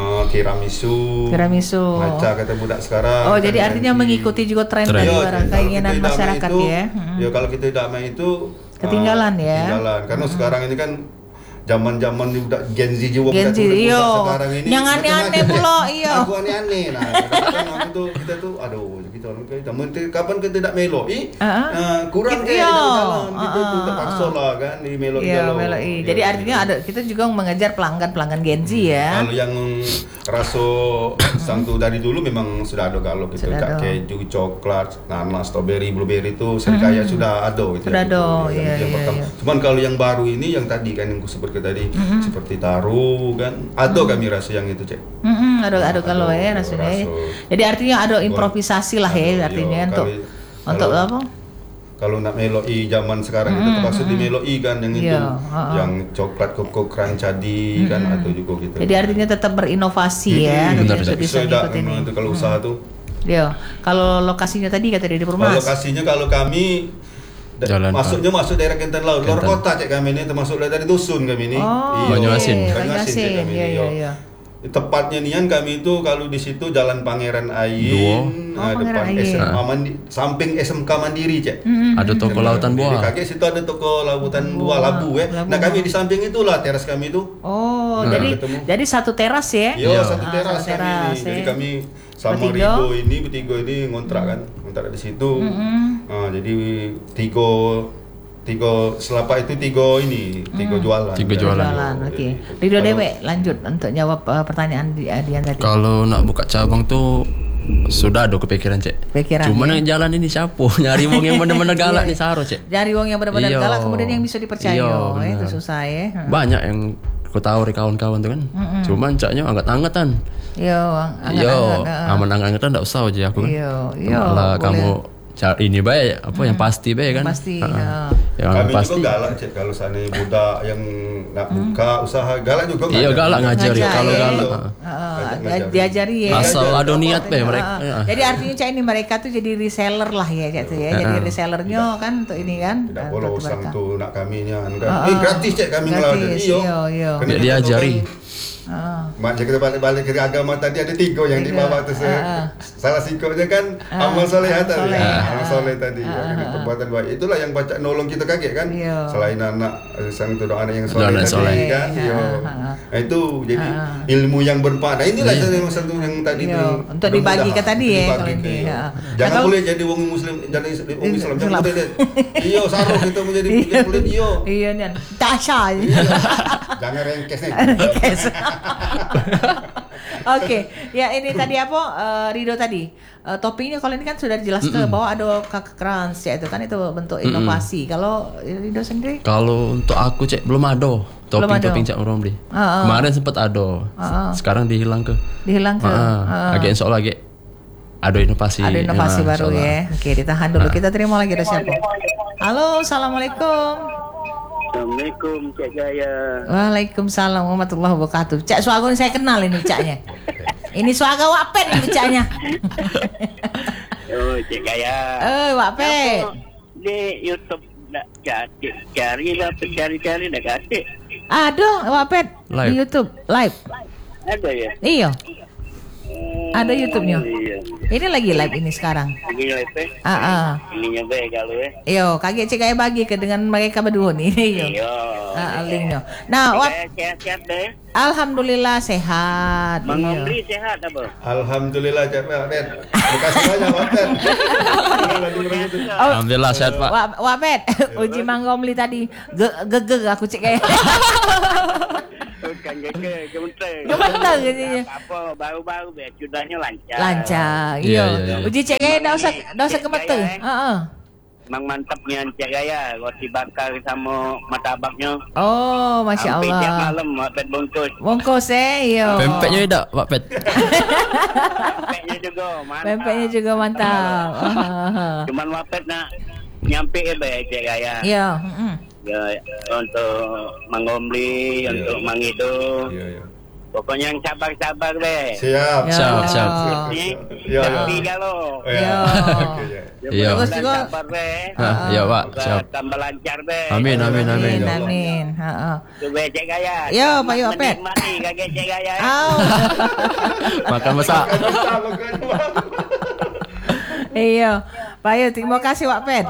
Tiramisu, matcha kata budak sekarang. Oh, jadi artinya mengikuti juga tren dari keinginan masyarakat ya. Ya kalau kita tidak main itu ketinggalan ya. Ketinggalan karena sekarang ini kan zaman-zaman udah Gen Z juga sekarang ini. Yang aneh-aneh pula, iya. Aku aneh-aneh. Nah, kadang-kadang itu kita tuh aduh, kita kapan kita tidak meloi? Kurang kayak jalan gitu tuh terpaksa lah kan di meloi. Iya, meloi. Jadi artinya ada kita juga mengejar pelanggan Gen Z ya. Kalau yang rasa sang tuh dari dulu memang sudah ada kalau gitu kayak keju, coklat, nanas, strawberry, blueberry itu serikaya sudah ada gitu. Sudah ada, iya. Cuman kalau yang baru ini yang tadi kan yang aku sebut tadi seperti taruh kan ada kami rasa yang itu cek ada kalau ya rasanya jadi artinya ada improvisasi lah ya artinya untuk apa kalau nak meloi zaman sekarang itu termasuk di meloi kan yang itu yang coklat Coco Crunch tadi kan atau juga gitu jadi artinya tetap berinovasi ya untuk bisa ngikutin itu kalau usaha tuh kalau lokasinya tadi kata di Perumnas lokasinya kalau kami masuk daerah Kenten Laut, luar kota cek kami ini termasuk dari dusun kami ini. Banyuasin cek kami ini. Tepatnya nian kami itu kalau di situ Jalan Pangeran Ayin, depan SMA samping SMK Mandiri cek. Ada toko lautan buah. Di kaki situ ada toko lautan buah Labu ya. Nah kami di samping itulah teras kami itu. Oh, jadi satu teras ya? Iya, satu teras kami ini. Jadi kami sama Rido ini bertiga ini ngontrak di situ. Jadi tiga selapak itu tiga jualan. Oke. Rido Dewe lanjut untuk jawab pertanyaan Dian tadi. Kalau nak buka cabang tuh sudah ada kepikiran cek. Cuman yang jalan ini siapa? Nyari wong yang benar-benar galak nih saro cek. Nyari wong yang benar-benar galak kemudian yang bisa dipercaya. Itu susah ya. Banyak yang aku tahu dari kawan-kawan tuh kan. Cuman caknya angkat-angkatan. Aman-angkatan enggak usah aja aku kan. Kalau kamu ini baik yang pasti baik kan. Pasti. Kami pasti. Juga galak cek kalau sana budak yang nak buka usaha galak juga. Iya galak ngajar ya kalau galak. Diajari ya. Asal ada niat mereka. Jadi artinya cak ini mereka tuh jadi reseller lah ya cak tuh ya. Jadi resellernya kan untuk ini kan. Tidak boleh usang tuh nak kaminya kan. Gratis cek kami ngelawan. Iya. Diajari. Macam kita balik ke agama tadi ada 3 yang di bawah tu salah sikapnya kan amal soleh tadi. Amal soleh tadi perbuatan baik. Itulah yang baca nolong kita kaget kan. Selain anak sang tu anak yang soleh tadi kan. Itu jadi ilmu yang bermanfaat. Nah, inilah satu yang tadi tu untuk dibagikan tadi ya kalau ini. Jangan boleh jadi wong muslim jadi wong Islam jangan boleh. Iyo saruh kita menjadi kulit iyo. Iya nih. Tasha. Jangan rengkes nih. Oke, ya ini tadi Rido tadi toppingnya kalau ini kan sudah dijelaskan bahwa ada Coco Crunch ya itu kan itu bentuk inovasi. Kalau Rido sendiri? Kalau untuk aku cek belum ada topping Cak Romli. Kemarin sempat ada, sekarang dihilang ke. Agak insya Allah agak ada inovasi. Ada inovasi baru ya. Oke, ditahan dulu. Kita terima lagi ada siapa? Halo, assalamualaikum. Assalamualaikum Cak Jaya. Waalaikumsalam warahmatullahi wabarakatuh. Cak Suago ini saya kenal ini Caknya. Ini Suago Wapet ini Caknya. Oh Cak Jaya. Wapet. Di YouTube nak cari nak kasih. Aduh Wapet di YouTube live. Ada ya? Iya. Ada YouTube-nya. Iya. Ini lagi live ini sekarang. Lagi live ya? Ininya baik kalau ya. Iyo, kaget cek kayak bagi ke dengan mereka berdua nih. Iyo. Linknya. Nah, sehat deh. Alhamdulillah sehat. Bang Omri sehat apa? Alhamdulillah Cak Wapet. Terima kasih banyak Wapet. Alhamdulillah sehat Pak. Wapet, uji Mang Omli tadi. Gegeg aku cek kayak. Bukan ke gementeng. Gementeng katanya. Apa baru-baru be sudahnya lancar. Lancar. Iya, Iya. iya. Uji cek gaya dah usah gemeteng. Heeh. Memang mantapnya Cik Gaya, roti bakar sama martabaknya. Oh, Masya Hampir tiap Allah. malam Pet bungkus. Bongkos iya. Pempeknya tak Pak Pet? Pempeknya juga mantap. Pempeknya juga mantap. Cuman Wapet nak nyampe Cik Gaya. Iya. Ya, untuk Mangomli, untuk Mangido. Iya. Pokoknya yang sabar-sabar be. Siap. Siap. Ini Ya, ya. tapi kalau Iya. Oke, ya. Iya. Terus juga. sabar be. Ya Pak, Semoga siap. tambah lancar be. Amin. Amin. Heeh. Tu be Cik Gaya. Ya, Pak Wapet. Menikmati kakek Cik Gaya. Au. Makan masak. Iya. Pak Yu, terima kasih Wak Pet.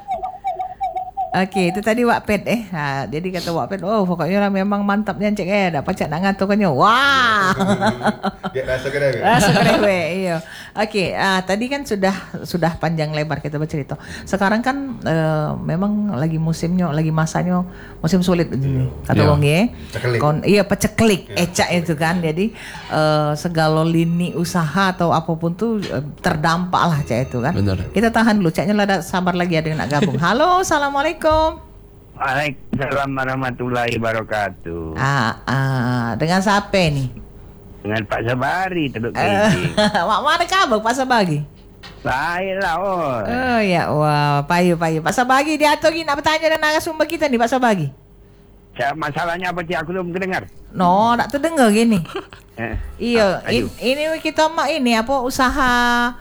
Okey, itu tadi Wak Pet jadi kata Wak Pet, oh pokoknya lah memang mantapnya Cik Gaya, dah pacak nak ngaturkannya. Wah. Dia rasa kena ke? Rasa keren gue, iya. Okey, tadi kan sudah panjang lebar kita bercerita. Sekarang kan memang lagi musimnya, lagi masanya musim sulit begini. Kata wong ya. Peceklik. Iya peceklik, ecak itu kan. Jadi segala lini usaha atau apapun tuh terdampak lah Cak itu kan. Benar. Kita tahan dulu, Caknya lah sabar lagi ada yang nak gabung. Halo, assalamualaikum. Waalaikumsalam warahmatullahi wabarakatuh. Dengan siapa nih? Dengan Pak Sabari Teluk Geringsing. Mak mana kabar Pak Sabagi? Baiklah oh. Oh ya, wah, payu. Pak Sabagi diatur nak bertanya dengan narasumber kita nih Pak Sabagi. Masalahnya apa sih aku belum dengar? No, tak terdengar gini. Iya, ayo. ini kita ini apa usaha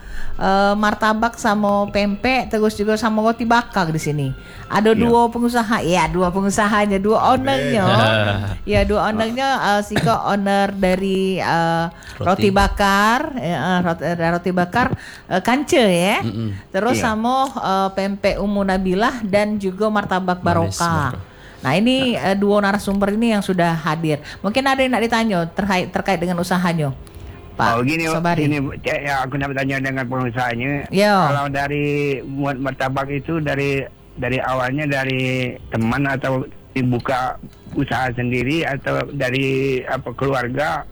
martabak sama pempek terus juga sama roti bakar di sini. Ada dua pengusaha, dua pengusahanya, dua ownernya. Ya, dua ownernya sika owner dari roti bakar, roti bakar Kance ya. Terus sama pempek Ummu Nabilah dan juga martabak Barokah. Nah ini dua narasumber ini yang sudah hadir. Mungkin ada yang nak ditanya terkait dengan usahanya, Pak Sabari. Gini, ya, aku nak bertanya dengan pengusahanya. Ya. Kalau dari buat martabak itu dari awalnya dari teman atau dibuka usaha sendiri atau dari keluarga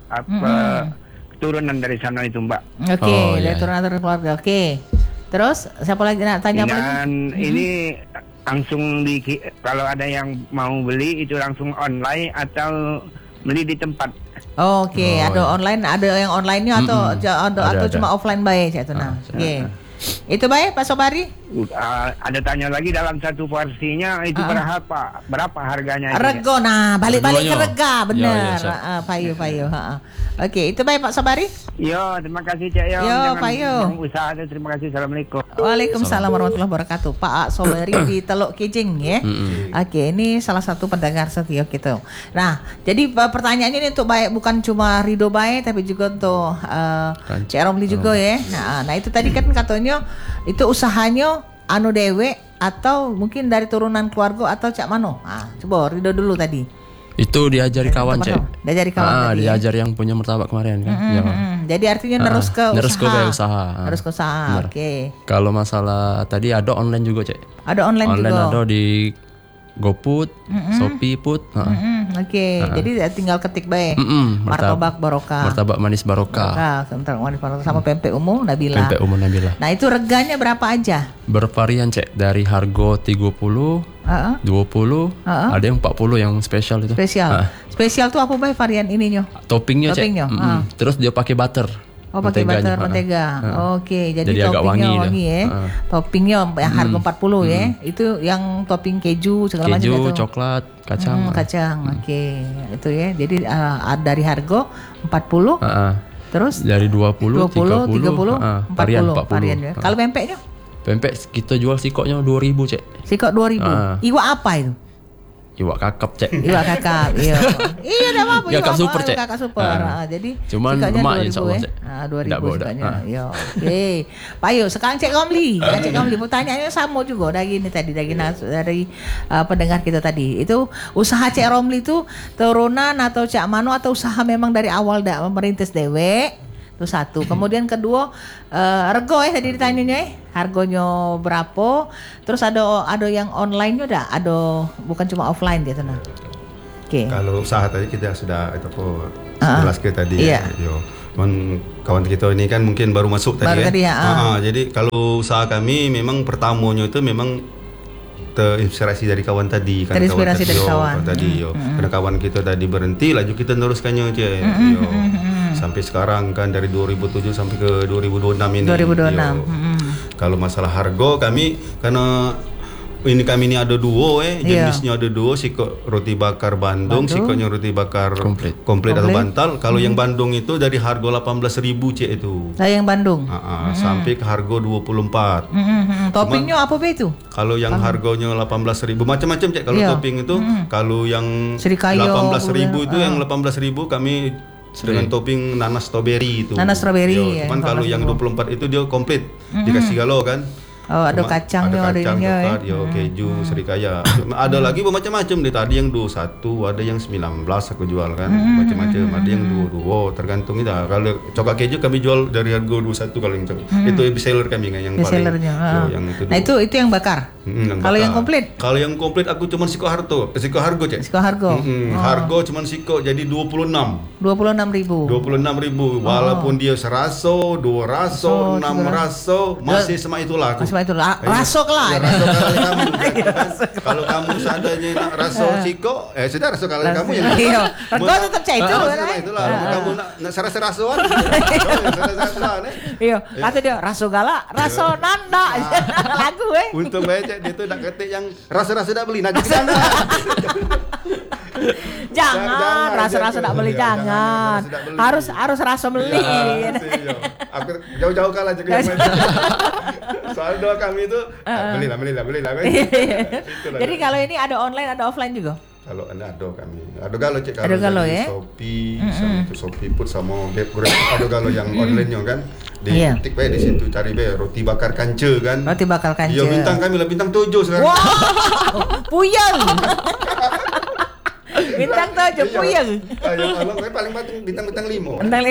keturunan dari sana itu Mbak. Oke, dari turunan keluarga. Oke. Terus siapa lagi nak tanya apa lagi? Dan ini langsung kalau ada yang mau beli itu langsung online atau beli di tempat. Oke, ada online, ada yang online-nya atau Ada. cuma offline baik itu nah. Oke. Itu baik Pak Sobari? Ada tanya lagi dalam satu porsinya itu berapa harganya? Rego, nah balik-balik ke Keduanya. rega, benar. Ya, Payu. Oke, itu baik Pak Sobari? Yo, terima kasih Cak Yo. Yo, Pak Yo. Usaha itu terima kasih. Assalamualaikum. Waalaikumsalam warahmatullahi wabarakatuh. Pak Sobari di Teluk Kijing ya. Oke, ini salah satu pendengar setia kita. Nah, jadi pertanyaannya ini untuk baik bukan cuma Rido baik tapi juga untuk Cik Romli juga ya. Nah, itu tadi kan katanya itu usahanya anu dewe atau mungkin dari turunan keluarga atau Cak Mano. Coba Rido dulu tadi. Itu diajari kawan Cek. Diajari kawan tadi. Diajar yang punya martabak kemarin kan. Jadi artinya nerus ke usaha. Nerus ke usaha. Oke. Kalau masalah tadi ada online juga Cek. Ada online juga. Ada di GoFood, Shopee Food. Oke. Jadi tinggal ketik bae. Martabak Barokah. Martabak manis Barokah. Manis Barokah sama pempek Ummu Nabilah. Pempek Ummu Nabilah. Nah, itu reganya berapa aja? Bervarian Cek, dari harga 30, 20, ada yang 40 yang spesial itu. Spesial. Spesial tuh apa bae varian ininya? Toppingnya Cek. Terus dia pakai butter. Oh, pakai mentega. Oke, jadi agak toppingnya wangi ya. Toppingnya yang harga 40 ya. Itu yang topping keju segala macam itu. Keju, coklat, kacang. Oke, itu ya. Jadi dari harga 40. Terus dari 20, 30, 40. Varian ya. Kalau pempeknya? Pempek kita jual sikoknya 2.000 Cek. Sikok 2.000. Iwak apa itu? Iwak kakap Cek. Iwak kakap. Iya. Enggak apa-apa. Kakap super Cek. Kakap super. Jadi cuman lemak insyaallah Cek. 2.000 sikoknya. Ya. Oke. Pak Yo, sekarang Cek Romli. Cek Romli pertanyaannya sama juga dari pendengar kita tadi. Itu usaha Cek Romli itu turunan atau Cak Mano atau usaha memang dari awal dak merintis dewek? Itu satu. Kemudian kedua rego tadi ditanyanya harganya berapa? Terus ada yang online-nya dah, ada bukan cuma offline dia tenang. Oke. Kalau usaha tadi kita sudah itu jelas ke tadi. Iya. Kawan kita ini kan mungkin baru masuk tadi. Baru tadi ya. Jadi kalau usaha kami memang pertamanya itu memang terinspirasi dari kawan tadi. Terinspirasi dari kawan. Karena kawan kita tadi berhenti, laju kita teruskannya aja. Sampai sekarang kan dari 2007 sampai ke 2026 ini. 2026. Kalau masalah harga kami karena kami ini ada duo jenisnya ada duo, siko roti bakar Bandung. Sikonya roti bakar komplit atau bantal. Kalau yang Bandung itu dari harga 18.000 cek itu. Nah, yang Bandung. Sampai ke harga 24. Toppingnya apa be itu? Kalau yang harganya 18.000 macam-macam cek kalau topping itu. Kalau yang 18.000 itu yang 18.000 kami dengan topping nanas strawberry itu. Nanas strawberry. Cuman kalau yang 24 itu dia komplit dikasih galau kan. Ada kacangnya, ada kacang, keju, serikaya. Ada lagi macam-macam deh. Tadi yang 21, ada yang 19 aku jual kan. Macam-macam. Ada yang 22, tergantung itu. Kalau coklat keju kami jual dari harga 21 kalau yang coklat. Itu best seller kami kan yang paling. Yang itu. Nah, itu yang bakar. Kalau yang komplit? Kalau yang komplit aku cuma siko hargo cek. Siko hargo. Hargo cuma siko jadi 26. 26.000. 26.000 walaupun dia seraso, 2 raso, 6 raso masih sama itulah aku. Itu rasok lah. Kalau kamu seandainya nak raso siko, sudah raso kalau kamu yang iya. Harga tetap cah itu. Itulah. Kamu nak serasa-rasoan. Iya. Kata dia raso galak, raso nanda. Lagu Untung baca dia tuh nak ketik yang rasa-rasa dah beli. Nak jadi sana. Jangan rasa-rasa nak beli jangan. Harus rasa beli. Aku jauh-jauh kalah juga. Soal doa kami itu belilah. Jadi kalau ini ada online ada offline juga. Kalau ada kami, ada galo cek ada galo ya. Shopee, sama itu Shopee put sama Grab, ada galo yang online-nya kan. Tik bae di situ cari bae roti bakar Kance kan. Roti bakar Kance. Iya bintang kami lah bintang 7 sekarang. Wow, puyeng. Bintang 7 puyeng. Ayo kalau paling penting bintang 5. Bintang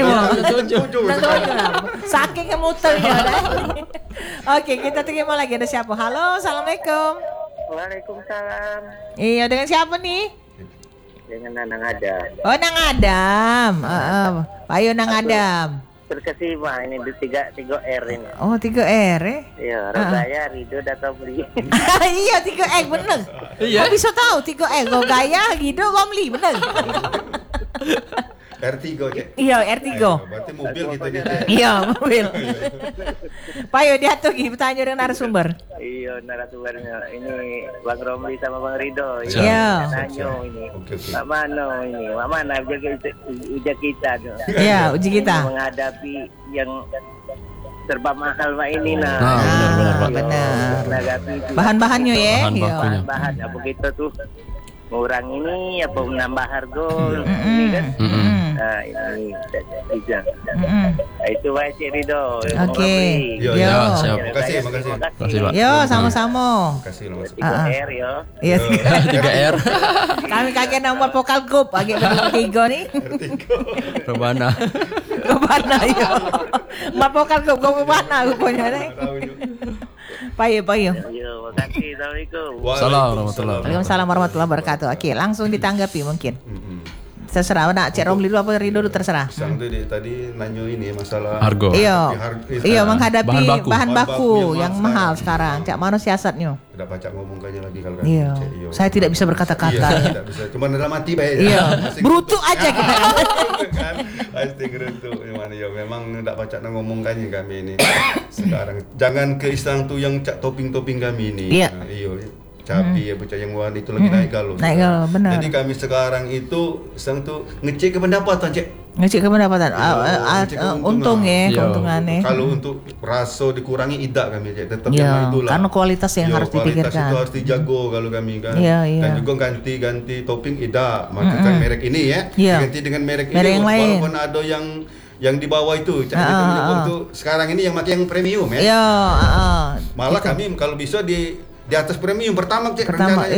7. Saking kemuternya. Oke, kita terima lagi ada siapa? Halo, assalamualaikum. Waalaikumsalam. Iya, dengan siapa nih? Dengan Nang Adam. Oh, Nang Adam. Ayo Nang Adam. Terkesima ini di 3R ini. Oh, 3R ya? Iya, Rogaya, Rido, Data Beli. Iya, 3R bener. Iya. Kok bisa tahu 3R? Rogaya, Rido, Romli, bener. R3 cek. Iya, R3. Berarti mobil gitu dia. Iya, mobil. Pak Yo diatur lagi bertanya dengan narasumber. Iya, narasumbernya ini Bang Romli sama Bang Rido. Iya. Nanyo ini. Mak Mano ini. Mak Mana uji kita tuh. Iya, uji kita. Menghadapi yang serba mahal Pak ini benar. Bahan-bahannya ya. Bahan-bahan apa kita tuh ngurang ini apa menambah harga ini kan. Nah ini bisa. Itu Pak Cik Rido. Oke. Yo, siap. Makasih Pak. Yo, sama-sama. Makasih loh Mas. 3R yo. Iya, 3R. Kami kaget nomor vokal grup agak bertiga nih. Rebana yo. Nomor vokal grup Rebana rupanya nih. Payo. Yo, makasih. Assalamualaikum. Waalaikumsalam warahmatullahi wabarakatuh. Oke, langsung ditanggapi mungkin. Terserah nak Cek Romli dulu apa Rido dulu terserah. Sang tu tadi nanyo ini masalah harga. Iya menghadapi bahan baku yang mahal sekarang. Cak mana siasatnya? Tidak baca ngomongkannya lagi kalau iya. Saya tidak bisa berkata-kata. Iya, tidak bisa. Cuma dalam hati baik. Iya. Berutuk aja kita. Pasti gerutuk. Memang tidak baca ngomongkannya kami ini. Sekarang jangan ke istang tu yang cak topping-topping kami ini. Iya. Cabai yang warna itu lagi naik galau. Naik galau, benar. Jadi kami sekarang itu sedang tu ngecek ke pendapatan cek. Ngecek ke pendapatan. Untung ya, keuntungannya. Kalau untuk raso dikurangi tidak kami cek. Tetap yang itulah. Karena kualitas yang harus dipikirkan. Kualitas itu harus dijago kalau kami kan. Dan juga ganti topping tidak. Maksudkan merek ini ya. Ganti dengan merek ini. Yang lain. Walaupun ada yang di bawah itu, untuk sekarang ini yang pakai yang premium ya. Iya. Malah kami kalau bisa di atas premium pertama cek rencananya.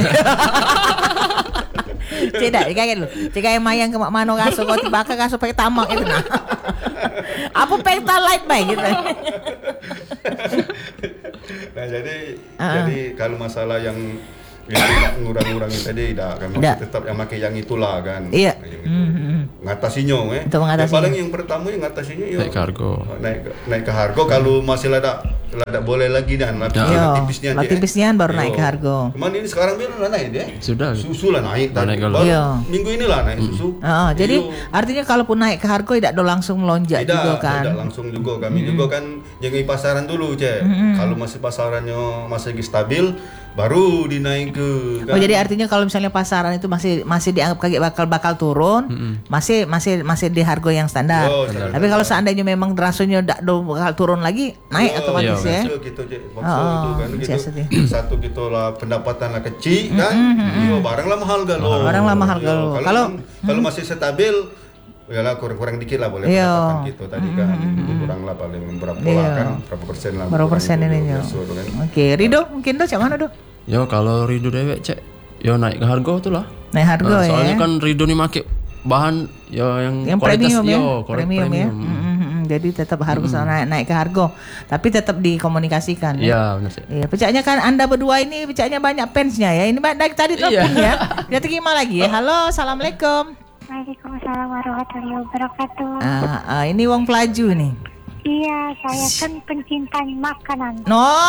Tidak, kayak lu. Cek mayang ke mak mano kaso kau tiba ke kaso pakai tamak itu nah. Apa Pertalite baik gitu. Nah, jadi kalau masalah yang ngurang-ngurangi tadi dah kan masih tetap yang pakai yang itulah kan. Iya. Ngatasinya Untuk mengatasi. Paling yang pertama yang ngatasinya naik kargo. Naik ke harga kalau masih lada boleh lagi dan tipisnya baru naik ke harga. Kemarin ini sekarang biar lah naik deh. Sudah. Susu lah naik tadi. Minggu ini lah naik susu. Jadi artinya kalaupun naik ke harga tidak langsung melonjak juga kan. Tidak langsung juga kami juga kan jaga pasaran dulu kalau masih pasarannya masih stabil baru dinaik ke kan? Jadi artinya kalau misalnya pasaran itu masih dianggap kayak bakal turun, masih di harga yang standar. Tapi kalau seandainya memang rasanya bakal turun lagi, naik otomatis ya. Gitu kan gitu. Satu gitu lah pendapatan lah kecil kan. Barang lah mahal galo. Kalau masih stabil ya lah kurang dikit lah boleh pendapatan gitu tadi kan kurang lah paling berapa kan berapa persen lah berapa persen ini kan. Oke, Rido mungkin cak mana do? Yo kalau Rido dewek cek yo naik ke harga tuh lah naik harga ya soalnya kan Rido nih make bahan yo yang kualitas premium ya jadi tetap harus naik ke harga tapi tetap dikomunikasikan ya benar sih iya pecahnya kan anda berdua ini pecahnya banyak fansnya ya ini dari tadi telepon ya dia terima lagi ya halo assalamualaikum. Waalaikumsalam warahmatullahi wabarakatuh. Ini Wong Pelaju nih. Iya, saya kan pencinta makanan.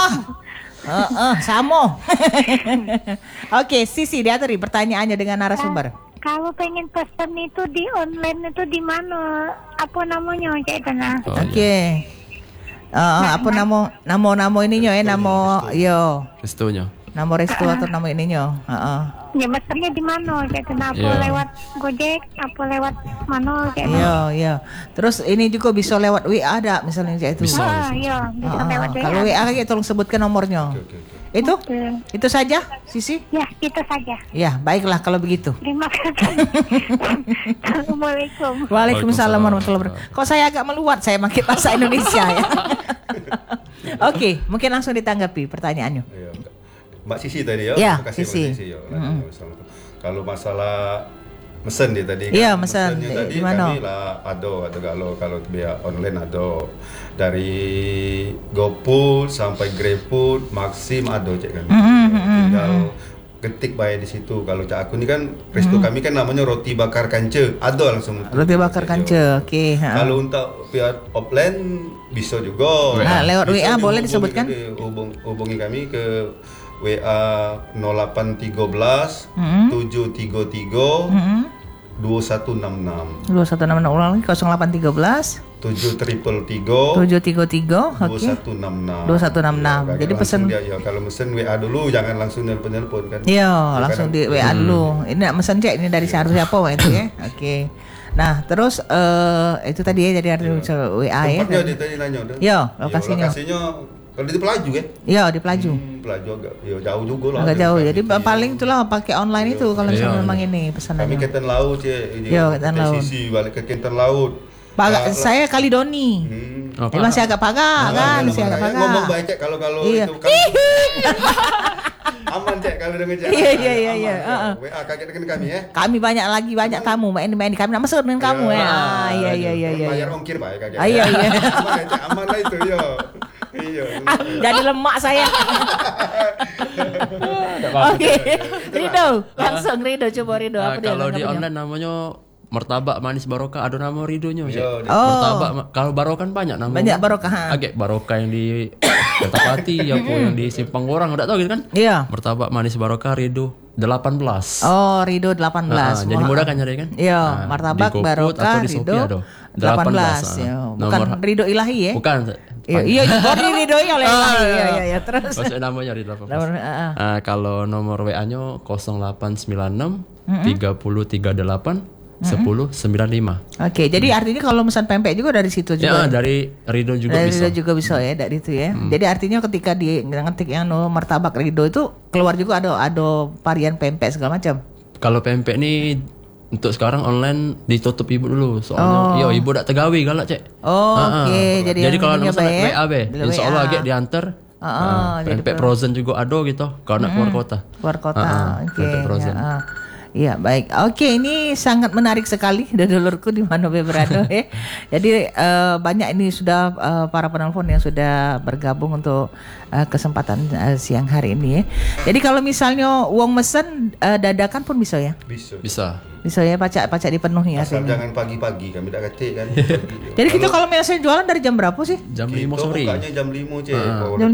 Samo. Oke, Sisi dia tadi pertanyaannya dengan narasumber. Kalau pengen pesen itu di online itu di mana? Apa namanya cek tanah? Oke. Apa nama ininya ya nama yo. Restonya. Nama resto atau nama ininya? Ya mesennya di mana? Apa lewat Gojek? Apa lewat mana? Iya. Terus ini juga bisa lewat WA ada misalnya itu. Bisa lewat WA. Kalau WA kayak tolong sebutkan nomornya. Itu? Itu saja, Sisi? Ya, itu saja. Ya, baiklah kalau begitu. Terima kasih. Assalamualaikum. Waalaikumsalam warahmatullahi wabarakatuh. Kok saya agak meluat saya pakai bahasa Indonesia ya. Oke, mungkin langsung ditanggapi pertanyaannya. Mbak Sisi tadi ya. Iya, Sisi. Kalau masalah mesen dia tadi kan. Iya, mesen. Tadi kami lah ada kalau biaya online ada dari GoFood sampai GrabFood, Maxim ada cek kan. Tinggal ketik bayar di situ. Kalau cak aku ni kan resto kami kan namanya Roti Bakar Kanca. Ada langsung Roti Bakar Kanca. Oke. Kalau untuk pihak offline bisa juga. Lewat WA boleh disebutkan? Hubungi kami ke WA 0813 733 2166 ulang lagi 0813 733 2166 jadi pesan kalau mesen WA dulu jangan langsung nelpon kan langsung di WA dulu ini mesen cek ini dari siapa itu ya oke. Nah terus itu tadi ya jadi ada WA ya tempatnya dia tadi nanya lokasinya kalau di Pelaju ya? Iya di Pelaju. Pelaju agak jauh juga lah. Agak jauh. Jadi paling itulah pakai online itu kalau misalnya memang ini pesanannya. Kami Kenten Laut ya. Kenten Laut. Sisi balik ke Kenten Laut. Saya Kalidoni. Jadi masih agak pagak kan, masih agak pagak. Ngomong baik kalau itu kan. Aman cek kalau dengan cek. Iya. WA kaget dengan kami ya. Kami banyak tamu main kami nak masuk dengan kamu ya. Iya. Bayar ongkir Pak kaget. Iya. Aman lah itu yo. Iya. Jadi lemak saya. Oke. Rido, langsung Rido coba Rido apa dia? Kalau di online namanya Martabak Manis Barokah ada nama Ridonya sih. Martabak kalau Barokah banyak nama. Banyak Barokah. Agak Barokah yang di Kertapati yang di Simpang Gorang udah tahu gitu kan? Iya. Martabak Manis Barokah Rido 18. Rido 18. Jadi mudah kan nyari kan? Iya, Martabak Barokah Rido 18. Bukan Rido Ilahi ya? Bukan. Iya, Rido oleh Ilahi. Iya. Terus. Maksudnya namanya Rido 18. Kalau nomor WA-nya 0896 3038 1095. Oke, jadi artinya kalau pesan pempek juga dari situ juga. Ya, dari Rido juga dari bisa. Rido juga bisa ya dari itu ya. Jadi artinya ketika di ngetik yang martabak Rido itu keluar juga ada varian pempek segala macam. Kalau pempek nih untuk sekarang online ditutup ibu dulu soalnya ibu udah tegawi galak cek. Jadi kalau pesan WA insyaallah agak diantar. Pempek frozen juga ada gitu kalau nak keluar kota. Keluar kota. Oke. Pempek frozen. Iya, baik. Oke, ini sangat menarik sekali dulurku di mana berada ya. Jadi banyak ini sudah para penelpon yang sudah bergabung untuk kesempatan siang hari ini ya. Jadi kalau misalnya uang mesen dadakan pun bisa ya? Bisa. Bisa ya, pacak dipenuhi ya. Asal jangan pagi-pagi, kami tak ketik kan. Jadi kita kalau misalnya jualan dari jam berapa sih? Jam 5 sore. Bukanya jam 5 cek.